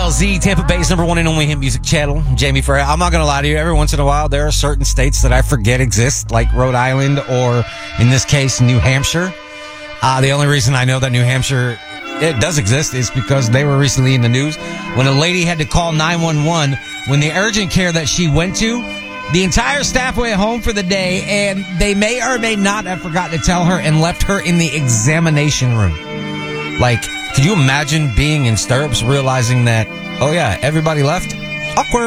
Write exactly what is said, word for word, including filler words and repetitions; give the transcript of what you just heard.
L Z, Tampa Bay's number one and only hit music channel. Jamie Farrell. I'm not going to lie to you. Every once in a while, there are certain states that I forget exist, like Rhode Island or, in this case, New Hampshire. Uh, the only reason I know that New Hampshire it does exist is because they were recently in the news when a lady had to call nine one one when the urgent care that she went to, the entire staff went home for the day, and they may or may not have forgotten to tell her and left her in the examination room. Like, could you imagine being in stirrups, realizing that, oh yeah, everybody left? Awkward.